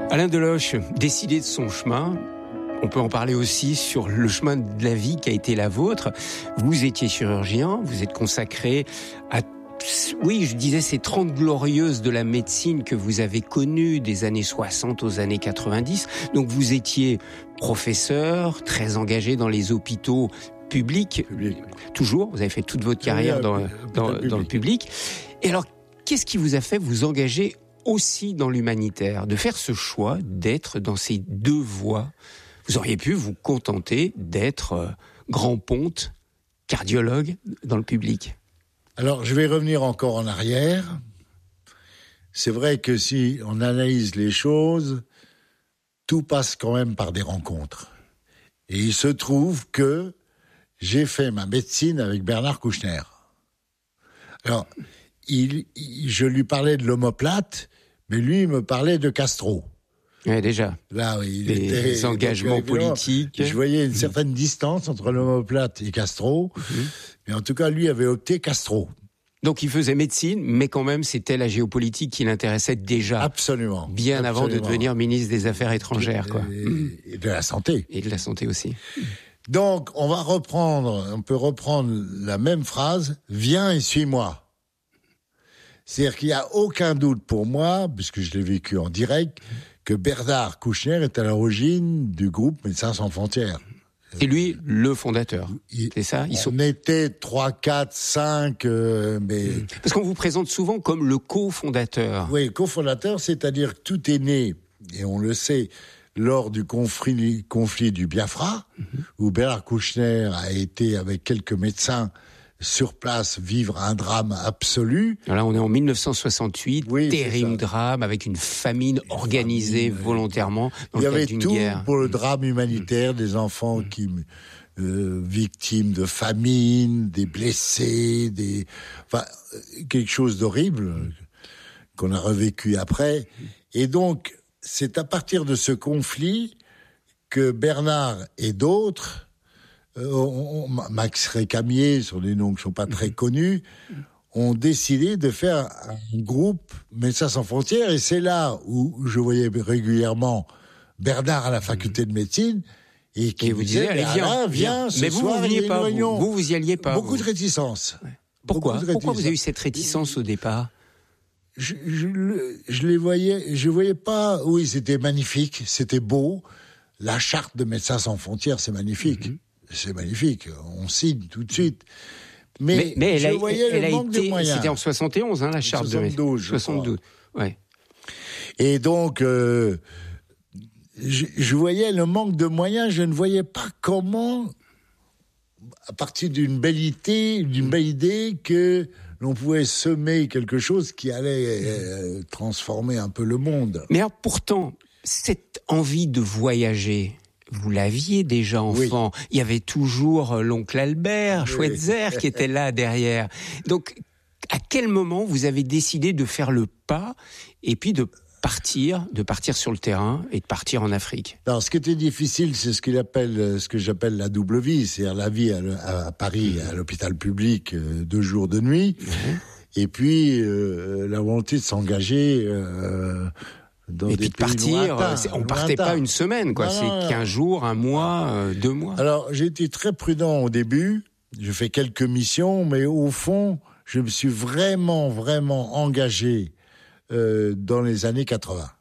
Alain Deloche, décidé de son chemin, on peut en parler aussi sur le chemin de la vie qui a été la vôtre. Vous étiez chirurgien, vous êtes consacré à, oui, je disais, ces 30 glorieuses de la médecine que vous avez connues des années 60 aux années 90. Donc vous étiez professeur, très engagé dans les hôpitaux publics, toujours, vous avez fait toute votre carrière dans le public. Et alors, qu'est-ce qui vous a fait vous engager aussi dans l'humanitaire, de faire ce choix d'être dans ces deux voies? Vous auriez pu vous contenter d'être grand ponte, cardiologue dans le public. Alors, je vais revenir encore en arrière. C'est vrai que si on analyse les choses, tout passe quand même par des rencontres. Et il se trouve que j'ai fait ma médecine avec Bernard Kouchner. Alors, je lui parlais de l'omoplate, mais lui, il me parlait de Castro. Oui, déjà. Là, oui, des engagements politiques. Je voyais une certaine distance entre l'omoplate et Castro. Mais en tout cas, lui avait opté Castro. Donc, il faisait médecine, mais quand même, c'était la géopolitique qui l'intéressait déjà. Absolument. Bien avant de devenir ministre des Affaires étrangères, quoi. Et de la santé. Et de la santé aussi. Donc, on peut reprendre la même phrase, viens et suis-moi. C'est-à-dire qu'il n'y a aucun doute pour moi, puisque je l'ai vécu en direct, que Bernard Kouchner est à l'origine du groupe Médecins sans frontières. C'est lui le fondateur, c'est ça? On était 3, 4, 5, mais... Parce qu'on vous présente souvent comme le cofondateur. Oui, cofondateur, c'est-à-dire que tout est né, et on le sait, lors du conflit du Biafra, où Bernard Kouchner a été, avec quelques médecins, sur place, vivre un drame absolu. Là, on est en 1968, terrible drame, avec une famine organisée volontairement dans le cadre d'une guerre. Il y avait tout pour le drame humanitaire, des enfants victimes de famine, des blessés, quelque chose d'horrible qu'on a revécu après. Et donc, c'est à partir de ce conflit que Bernard et d'autres, Max Récamier, sur des noms qui ne sont pas très connus, ont décidé de faire un groupe Médecins sans frontières. Et c'est là où je voyais régulièrement Bernard à la faculté de médecine et qui vous disait, allez, viens, ce mais soir, vous veniez pas, vous y alliez pas. Beaucoup de réticence. Ouais. Pourquoi vous avez eu cette réticence au départ? Je les voyais, je voyais pas. Oui, c'était magnifique, c'était beau. La charte de Médecins sans frontières, c'est magnifique. C'est magnifique, on signe tout de suite. Mais je voyais le manque de moyens. C'était en 71, la charte 72, de 72. Ouais. Et donc, je voyais le manque de moyens. Je ne voyais pas comment, à partir d'une belle idée, que l'on pouvait semer quelque chose qui allait transformer un peu le monde. Mais alors, pourtant, cette envie de voyager, vous l'aviez déjà enfant. Il y avait toujours l'oncle Albert Schweitzer qui était là derrière. Donc, à quel moment vous avez décidé de faire le pas et puis de partir sur le terrain et de partir en Afrique? Alors, ce qui était difficile, c'est ce que j'appelle la double vie, c'est-à-dire la vie à Paris, à l'hôpital public, 2 jours de nuit, et puis la volonté de s'engager. Et puis de partir, on partait pas une semaine, quoi. C'est 15 jours, 1 mois, 2 mois. Alors, j'ai été très prudent au début. Je fais quelques missions, mais au fond, je me suis vraiment engagé dans les années 80.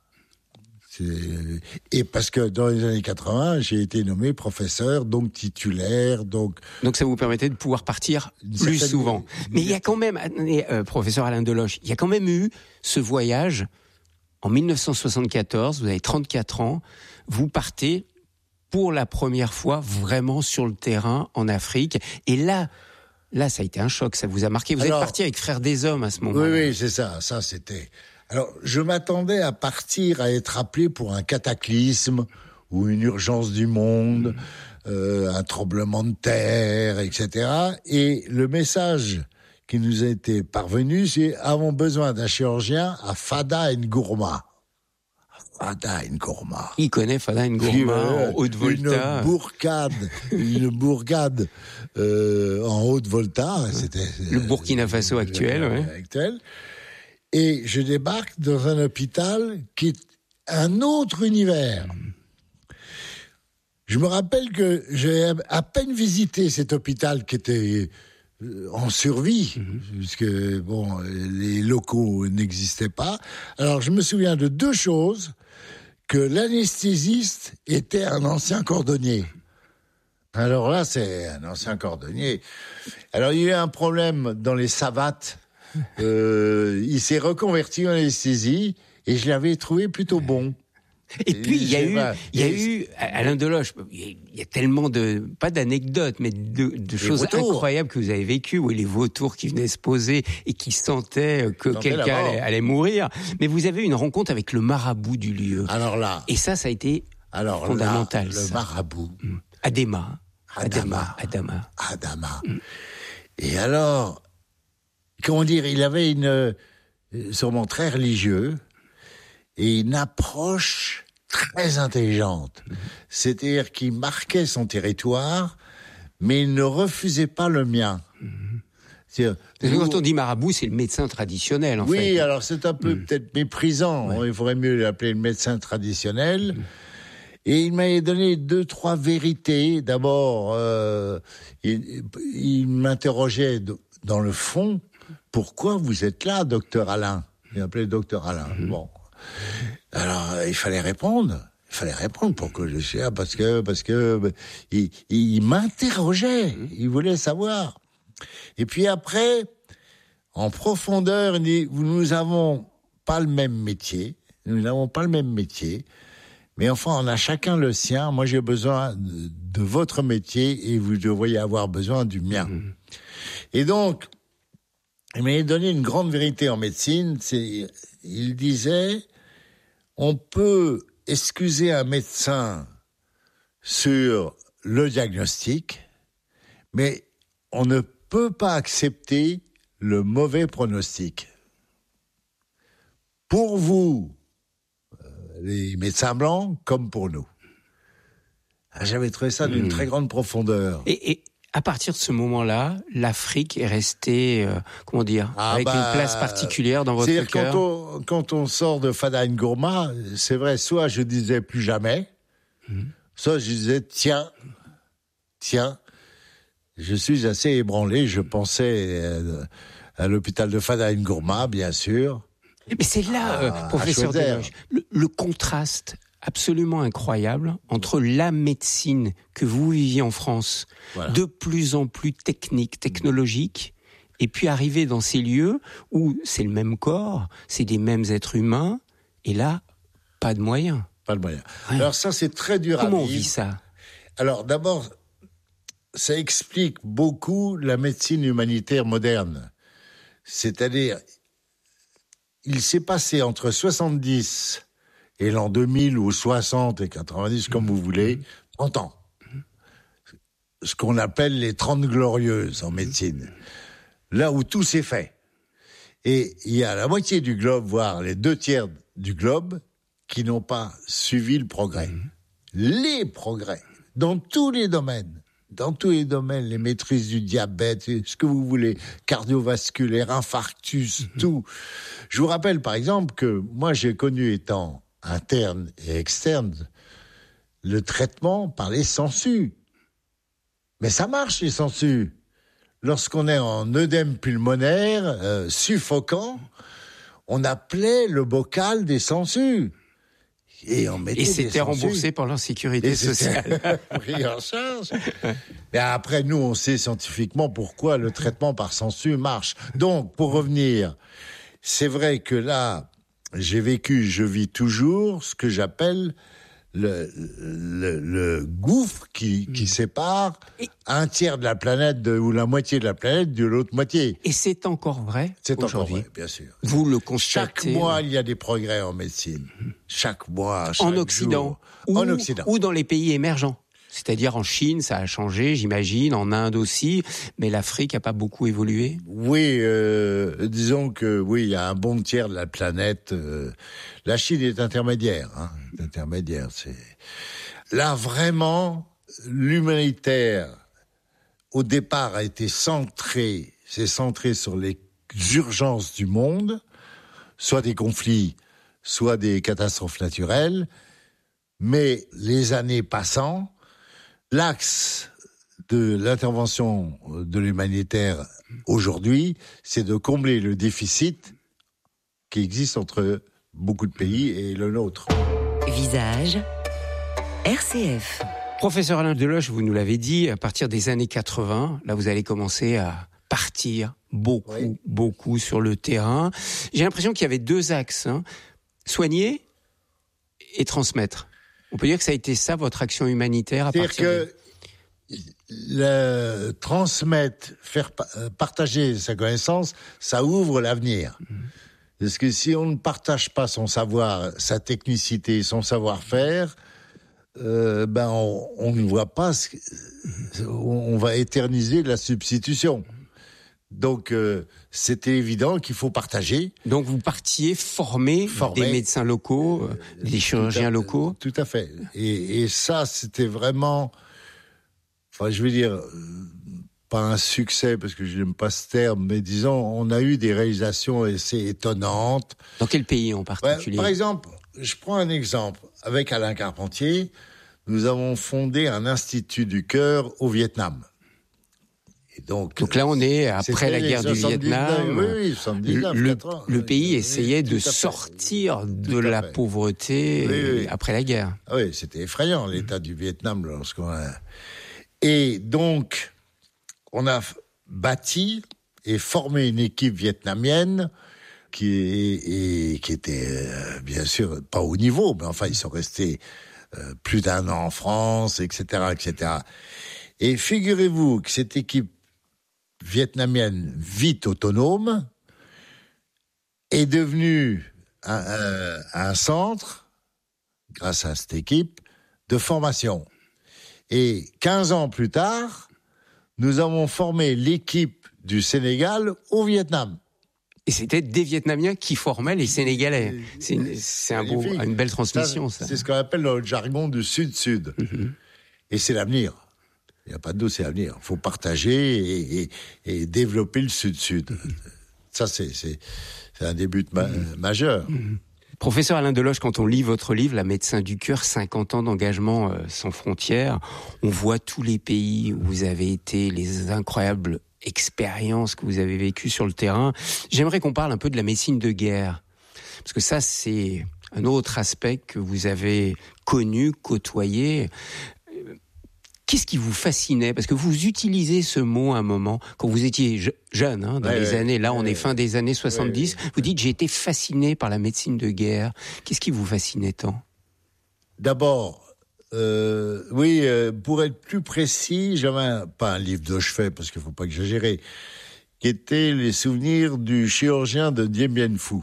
Et parce que dans les années 80, j'ai été nommé professeur, donc titulaire, donc ça vous permettait de pouvoir partir plus souvent. Mais il y a quand même, professeur Alain Deloche, il y a quand même eu ce voyage. En 1974, vous avez 34 ans, vous partez pour la première fois vraiment sur le terrain en Afrique. Et là, ça a été un choc, ça vous a marqué. Vous êtes parti avec Frères des Hommes à ce moment-là. Oui, c'est ça. Ça, c'était... Alors, je m'attendais à être appelé pour un cataclysme ou une urgence du monde, un tremblement de terre, etc. Et le message qui nous a été parvenu, c'est « avons besoin d'un chirurgien à Fada N'Gourma ». Fada N'Gourma. Il connaît Fada N'Gourma en Haute-Volta. Une bourgade en Haute-Volta. C'était le Burkina Faso actuel. Actuel. Et je débarque dans un hôpital qui est un autre univers. Je me rappelle que j'ai à peine visité cet hôpital qui était en survie, puisque bon, les locaux n'existaient pas. Alors je me souviens de deux choses, que l'anesthésiste était un ancien cordonnier. Alors là, c'est un ancien cordonnier. Alors il y a eu un problème dans les savates. Il s'est reconverti en anesthésie et je l'avais trouvé plutôt bon. Et puis, il y a eu, Alain Deloche, il y a tellement pas d'anecdotes, mais de choses incroyables que vous avez vécues, où les vautours qui venaient se poser et qui sentaient que quelqu'un allait mourir. Mais vous avez eu une rencontre avec le marabout du lieu. Alors là. Et ça a été fondamental. Le marabout. Adama. Et alors, comment dire, il avait sûrement très religieux, et une approche très intelligente. C'est-à-dire qu'il marquait son territoire, mais il ne refusait pas le mien. Quand on dit marabout, c'est le médecin traditionnel, en fait. Oui, alors c'est un peu peut-être méprisant. Ouais. Il faudrait mieux l'appeler le médecin traditionnel. Et il m'avait donné 2-3 vérités. D'abord, il m'interrogeait dans le fond. Pourquoi vous êtes là, docteur Alain? Il m'appelait docteur Alain. Bon. Alors, il fallait répondre pour que je sache, parce que il m'interrogeait, il voulait savoir. Et puis après, en profondeur, il dit, nous n'avons pas le même métier, mais enfin, on a chacun le sien. Moi, j'ai besoin de votre métier et vous devriez avoir besoin du mien. Et donc, il m'avait donné une grande vérité en médecine, il disait, on peut excuser un médecin sur le diagnostic, mais on ne peut pas accepter le mauvais pronostic. Pour vous, les médecins blancs, comme pour nous. J'avais trouvé ça d'une très grande profondeur. Et à partir de ce moment-là, l'Afrique est restée, avec une place particulière dans votre cœur. Quand on sort de Fada Nkrumah, c'est vrai, soit je disais plus jamais, soit je disais tiens, je suis assez ébranlé. Je pensais à l'hôpital de Fada Nkrumah, bien sûr. Mais c'est là, professeur Deloche, le contraste absolument incroyable entre la médecine que vous viviez en France, de plus en plus technologique, et puis arriver dans ces lieux où c'est le même corps, c'est des mêmes êtres humains, et là, pas de moyens. Pas de moyens. Ouais. Alors ça, c'est très dur à vivre. Comment on vit ça? Alors d'abord, ça explique beaucoup la médecine humanitaire moderne. C'est-à-dire, il s'est passé entre 70 et l'an 2000, ou 60 et 90, comme vous voulez, 30 ans. Ce qu'on appelle les 30 glorieuses en médecine. Là où tout s'est fait. Et il y a la moitié du globe, voire les 2/3 du globe, qui n'ont pas suivi le progrès. Les progrès, dans tous les domaines. Dans tous les domaines, les maîtrises du diabète, ce que vous voulez, cardiovasculaire, infarctus, tout. Je vous rappelle, par exemple, que moi, j'ai connu, étant interne et externe, le traitement par les sangsues. Mais ça marche, les sangsues. Lorsqu'on est en œdème pulmonaire, suffocant, on appelait le bocal des sangsues. Et c'était remboursé par la sécurité sociale. Pris en charge. Mais après, nous, on sait scientifiquement pourquoi le traitement par sangsue marche. Donc, pour revenir, c'est vrai que là, je vis toujours ce que j'appelle le gouffre qui sépare un tiers de la planète ou la moitié de la planète de l'autre moitié. Et c'est encore vrai C'est aujourd'hui. Encore vrai, bien sûr. Vous le constatez. Chaque mois, il y a des progrès en médecine. Chaque mois, chaque en Occident, jour. En Occident. Ou dans les pays émergents. C'est-à-dire en Chine, ça a changé, j'imagine, en Inde aussi, mais l'Afrique n'a pas beaucoup évolué. Oui, disons que oui, il y a un bon tiers de la planète. La Chine est intermédiaire, c'est là vraiment l'humanitaire au départ a été centré sur les urgences du monde, soit des conflits, soit des catastrophes naturelles. Mais les années passant, l'axe de l'intervention de l'humanitaire aujourd'hui, c'est de combler le déficit qui existe entre beaucoup de pays et le nôtre. Visage RCF. Professeur Alain Deloche, vous nous l'avez dit, à partir des années 80, là vous allez commencer à partir beaucoup sur le terrain. J'ai l'impression qu'il y avait 2 axes, soigner et transmettre. On peut dire que ça a été ça votre action humanitaire à partir le transmettre, faire partager sa connaissance, ça ouvre l'avenir. Parce que si on ne partage pas son savoir, sa technicité, son savoir-faire, on ne voit pas, on va éterniser la substitution. Donc, c'était évident qu'il faut partager. Donc, vous partiez former des médecins locaux, des chirurgiens locaux. Tout à fait. Et ça, c'était vraiment, je veux dire, pas un succès, parce que je n'aime pas ce terme, mais disons, on a eu des réalisations assez étonnantes. Dans quel pays en particulier ? Par exemple, je prends un exemple. Avec Alain Carpentier, nous avons fondé un institut du cœur au Vietnam. Et donc là, on est après la guerre du Vietnam. Oui, 79, le pays essayait de sortir de la pauvreté après la guerre. Oui, c'était effrayant, l'état du Vietnam. Et donc, on a bâti et formé une équipe vietnamienne qui était bien sûr pas au niveau, mais enfin ils sont restés plus d'1 an en France, etc., etc. Et figurez-vous que cette équipe vietnamienne vite autonome est devenue un centre, grâce à cette équipe, de formation. Et 15 ans plus tard, nous avons formé l'équipe du Sénégal au Vietnam. Et c'était des Vietnamiens qui formaient les Sénégalais. C'est une belle transmission, ça. C'est ce qu'on appelle dans le jargon du Sud-Sud. Et c'est l'avenir. Il n'y a pas de doute, c'est l'avenir. Il faut partager et développer le Sud-Sud. Ça, c'est un début majeur. Professeur Alain Deloche, quand on lit votre livre, La médecin du cœur, 50 ans d'engagement sans frontières, on voit tous les pays où vous avez été, les incroyables expériences que vous avez vécues sur le terrain. J'aimerais qu'on parle un peu de la médecine de guerre. Parce que ça, c'est un autre aspect que vous avez connu, côtoyé. Qu'est-ce qui vous fascinait ? Parce que vous utilisez ce mot à un moment, quand vous étiez jeune, dans les années, là on est fin des années 70, vous dites « j'ai été fasciné par la médecine de guerre ». Qu'est-ce qui vous fascinait tant ? D'abord, pour être plus précis, j'avais pas un livre de chevet, parce qu'il faut pas exagérer, qui était les souvenirs du chirurgien de Dien Bien Phu,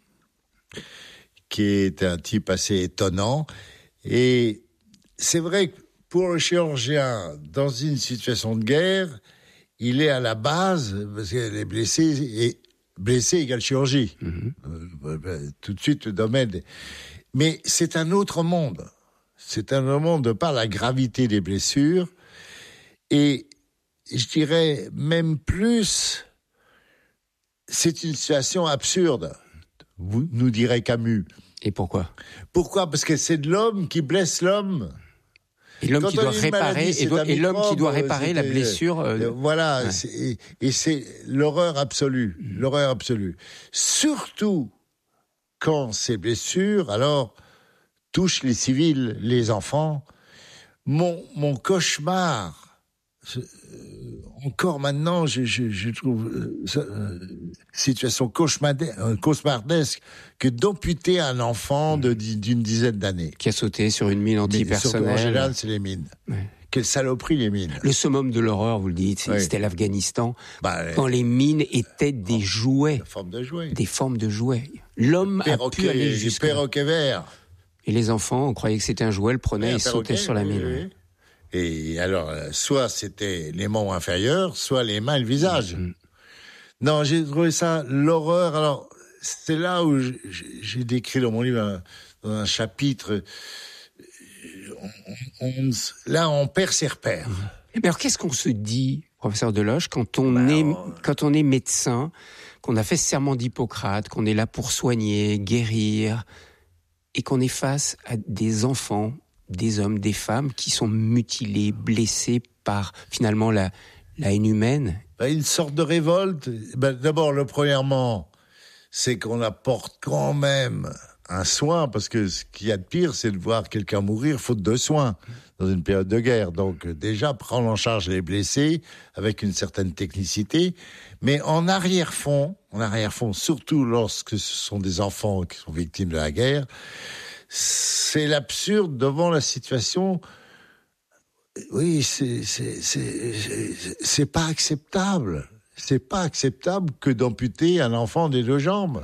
qui est un type assez étonnant. Et c'est vrai que pour le chirurgien, dans une situation de guerre, il est à la base, parce qu'il est blessé, et blessé égale chirurgie. Tout de suite, le domaine. Mais c'est un autre monde. C'est un autre monde de par la gravité des blessures. Et je dirais même plus, c'est une situation absurde, nous dirait Camus. Et pourquoi ? Pourquoi ? Parce que c'est de l'homme qui blesse l'homme. Et l'homme qui doit réparer, l'homme qui doit réparer la blessure. Voilà, ouais. Et c'est l'horreur absolue, l'horreur absolue. Surtout quand ces blessures, alors, touchent les civils, les enfants. Mon cauchemar, encore maintenant, je trouve situation cauchemardesque que d'amputer un enfant d'une dizaine d'années. Qui a sauté sur une mine antipersonnelle. En général, c'est les mines. Ouais. Quelle saloperie, les mines. Le summum de l'horreur, vous le dites, c'était l'Afghanistan. Quand les mines étaient des jouets. Des formes de jouets. L'homme a pu aller jusqu'à... Des perroquets verts. Et les enfants, on croyait que c'était un jouet, le prenaient et sautaient sur la mine. Oui. Et alors, soit c'était les membres inférieurs, soit les mains et le visage. Non, j'ai trouvé ça l'horreur. Alors, c'est là où j'ai décrit dans mon livre, dans un chapitre, là, on perd ses repères. Mais alors, qu'est-ce qu'on se dit professeur Deloche, quand on est médecin, qu'on a fait ce serment d'Hippocrate, qu'on est là pour soigner, guérir, et qu'on est face à des enfants, des hommes, des femmes qui sont mutilés, blessés par finalement la haine humaine. Une sorte de révolte. D'abord, premièrement, c'est qu'on apporte quand même un soin, parce que ce qu'il y a de pire, c'est de voir quelqu'un mourir faute de soins dans une période de guerre. Donc déjà, prendre en charge les blessés avec une certaine technicité, mais en arrière-fond, surtout lorsque ce sont des enfants qui sont victimes de la guerre, c'est l'absurde devant la situation. Oui, c'est pas acceptable. C'est pas acceptable que d'amputer un enfant des 2 jambes.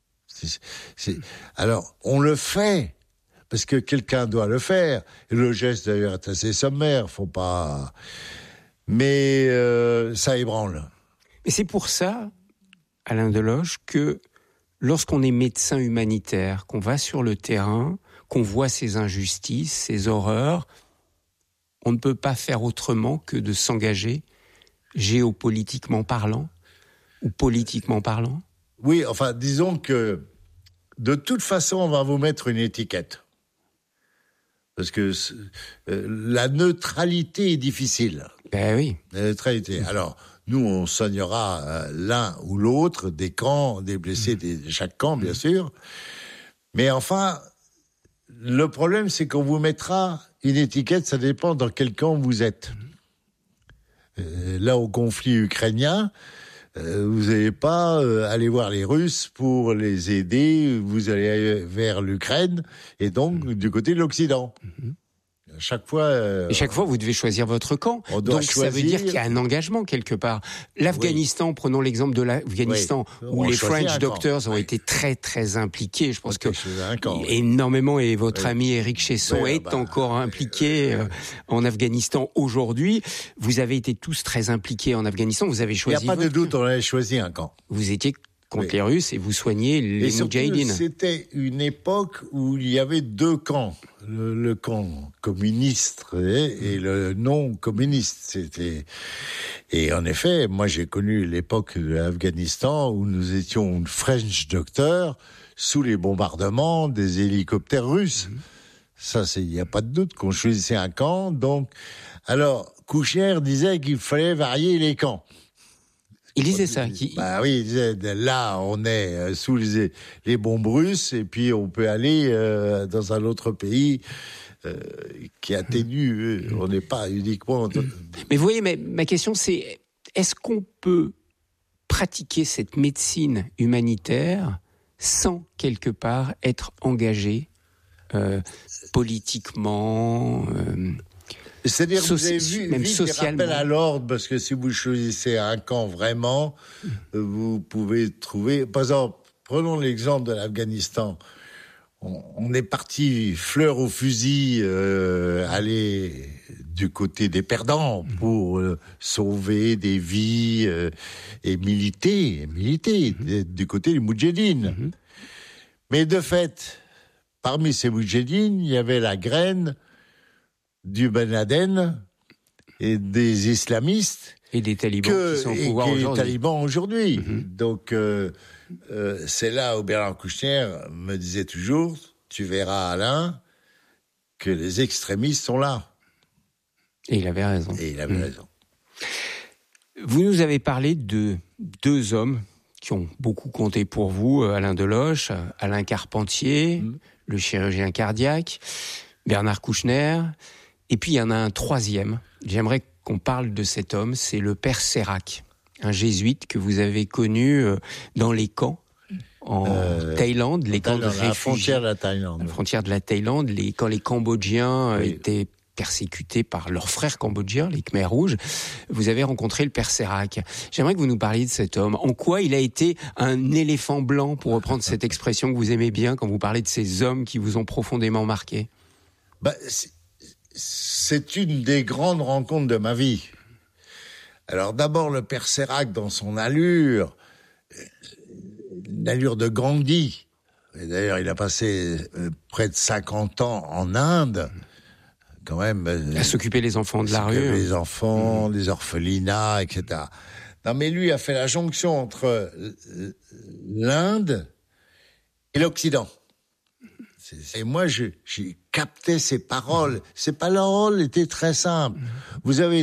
Alors, on le fait, parce que quelqu'un doit le faire. Et le geste, d'ailleurs, est assez sommaire, faut pas... Mais ça ébranle. Et c'est pour ça, Alain Deloche, que lorsqu'on est médecin humanitaire, qu'on va sur le terrain, qu'on voit ces injustices, ces horreurs, on ne peut pas faire autrement que de s'engager, géopolitiquement parlant, ou politiquement parlant. Oui, enfin, disons que de toute façon, on va vous mettre une étiquette. Parce que la neutralité est difficile. Ben oui. La neutralité. Alors, nous, on soignera l'un ou l'autre des camps, des blessés de chaque camp, bien sûr. Mais enfin, le problème, c'est qu'on vous mettra une étiquette, ça dépend dans quel camp vous êtes. Là, au conflit ukrainien, vous n'allez pas aller voir les Russes pour les aider, vous allez vers l'Ukraine, et donc du côté de l'Occident. Chaque fois... Et chaque fois, vous devez choisir votre camp. Donc ça veut dire qu'il y a un engagement quelque part. L'Afghanistan, prenons l'exemple de l'Afghanistan, où les French Doctors ont été très très impliqués. Je pense que énormément, et votre ami Éric Chesson est encore impliqué en Afghanistan aujourd'hui. Vous avez été tous très impliqués en Afghanistan. Vous avez choisi... Il n'y a pas de doute, on avait choisi un camp. Vous étiez contre les Russes et vous soignez les Moudjahidines. C'était une époque où il y avait 2 camps. Le camp communiste et le non communiste. Et en effet, moi j'ai connu l'époque de l'Afghanistan où nous étions French Doctors sous les bombardements des hélicoptères russes. Ça, il n'y a pas de doute qu'on choisissait un camp. Donc, alors, Kouchner disait qu'il fallait varier les camps. Il disait ça. Oui, il disait, là, on est sous les bombes russes, et puis on peut aller dans un autre pays qui atténue. On n'est pas uniquement... Mais vous voyez, ma question, c'est, est-ce qu'on peut pratiquer cette médecine humanitaire sans, quelque part, être engagé politiquement C'est-à-dire que vous avez vu même vite socialement. des rappels à l'ordre, parce que si vous choisissez un camp vraiment, vous pouvez trouver... Par exemple, prenons l'exemple de l'Afghanistan. On est parti fleur au fusil, aller du côté des perdants pour sauver des vies et militer du côté des Moudjahidines. Mais de fait, parmi ces Moudjahidines, il y avait la graine du Ben Laden et des islamistes et des talibans qui sont au pouvoir aujourd'hui. Les talibans aujourd'hui. Donc c'est là où Bernard Kouchner me disait toujours, tu verras Alain, que les extrémistes sont là. Et il avait raison. Vous nous avez parlé de 2 hommes qui ont beaucoup compté pour vous, Alain Deloche, Alain Carpentier, le chirurgien cardiaque, Bernard Kouchner. Et puis, il y en a un 3e. J'aimerais qu'on parle de cet homme. C'est le père Sérac, un jésuite que vous avez connu dans les camps en Thaïlande, les camps de réfugiés. La frontière de la Thaïlande. La frontière de la Thaïlande, quand les Cambodgiens étaient persécutés par leurs frères cambodgiens, les Khmers rouges. Vous avez rencontré le père Sérac. J'aimerais que vous nous parliez de cet homme. En quoi il a été un éléphant blanc, pour reprendre cette expression que vous aimez bien quand vous parlez de ces hommes qui vous ont profondément marqué? C'est une des grandes rencontres de ma vie. Alors d'abord, le père Sérac, dans son allure, une allure de Gandhi. Et d'ailleurs, il a passé près de 50 ans en Inde, quand même. À s'occuper des enfants de la rue. Les enfants, des orphelinats, etc. Non, mais lui a fait la jonction entre l'Inde et l'Occident. Et moi, j'ai capté ses paroles. Ses paroles étaient très simples. Vous avez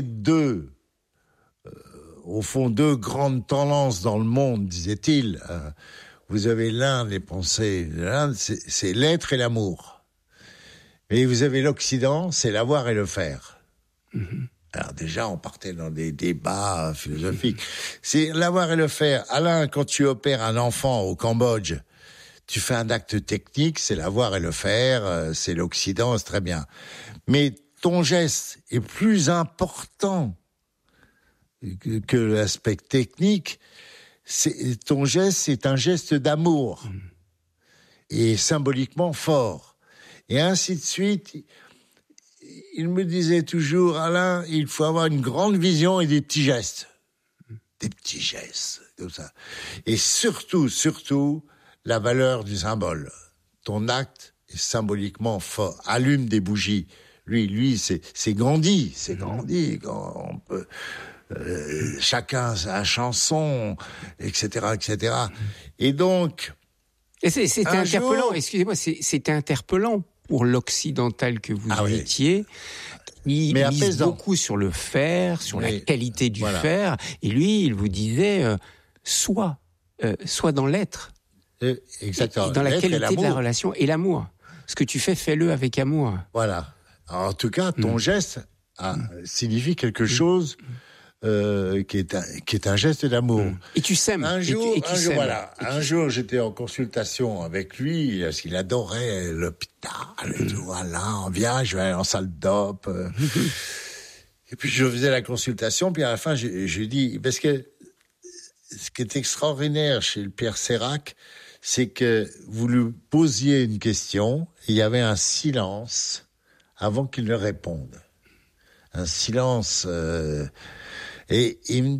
au fond, deux grandes tendances dans le monde, disait-il. Vous avez l'Inde, les pensées de l'Inde, c'est l'être et l'amour. Et vous avez l'Occident, c'est l'avoir et le faire. Alors déjà, on partait dans des débats philosophiques. C'est l'avoir et le faire. Alain, quand tu opères un enfant au Cambodge, tu fais un acte technique, c'est l'avoir et le faire, c'est l'Occident, c'est très bien. Mais ton geste est plus important que l'aspect technique. Ton geste, c'est un geste d'amour. Et symboliquement fort. Et ainsi de suite. Il me disait toujours, Alain, il faut avoir une grande vision et des petits gestes. Des petits gestes, comme ça. Et surtout, la valeur du symbole. Ton acte est symboliquement fort. Allume des bougies. Lui, c'est Gandhi. C'est Gandhi. On peut, chacun sa chanson, etc., etc. Et donc... Et c'était interpellant, excusez-moi, c'était interpellant pour l'occidental que vous étiez. Il mise beaucoup sur le faire, sur la qualité du faire. Et lui, il vous disait, sois dans l'être. Exactement. Et dans la qualité de la relation et l'amour. Ce que tu fais, fais-le avec amour. Voilà. Alors, en tout cas, ton geste signifie quelque chose qui est un geste d'amour. Et tu sèmes. Un jour, j'étais en consultation avec lui, parce qu'il adorait l'hôpital. Et tout, voilà, viens, je vais aller en salle d'op. Et puis, je faisais la consultation, puis à la fin, j'ai dit, parce que ce qui est extraordinaire chez le Père Sérac, c'est que vous lui posiez une question, et il y avait un silence avant qu'il ne réponde. Un silence... Et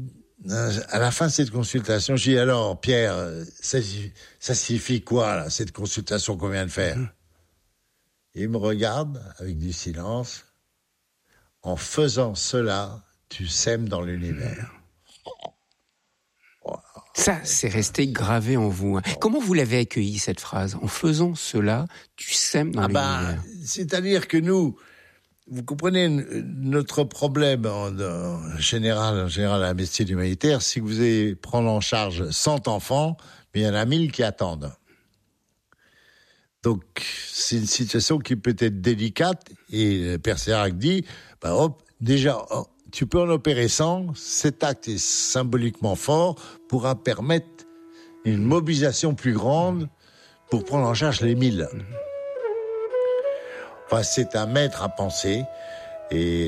à la fin de cette consultation, je dis, alors, Pierre, ça signifie quoi, là, cette consultation qu'on vient de faire? Et il me regarde avec du silence. En faisant cela, tu sèmes dans l'univers. Ça, c'est resté gravé en vous. Comment vous l'avez accueilli, cette phrase? En faisant cela, tu sèmes dans l'univers. C'est-à-dire que nous... Vous comprenez, notre problème en général à la médecine humanitaire, c'est que vous allez prendre en charge 100 enfants, mais il y en a 1000 qui attendent. Donc, c'est une situation qui peut être délicate, et le Père Sérac dit, tu peux en opérer 100, cet acte est symboliquement fort, pourra permettre une mobilisation plus grande pour prendre en charge les 1000. Enfin, c'est un maître à penser, et